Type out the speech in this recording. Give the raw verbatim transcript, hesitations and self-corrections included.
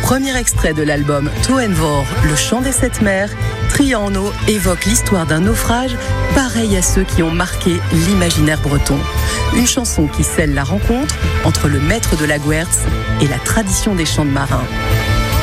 Premier extrait de l'album Toenvor, le chant des sept mers, Triano évoque l'histoire d'un naufrage pareil à ceux qui ont marqué l'imaginaire breton. Une chanson qui scelle la rencontre entre le maître de la Guertz et la tradition des chants de marins.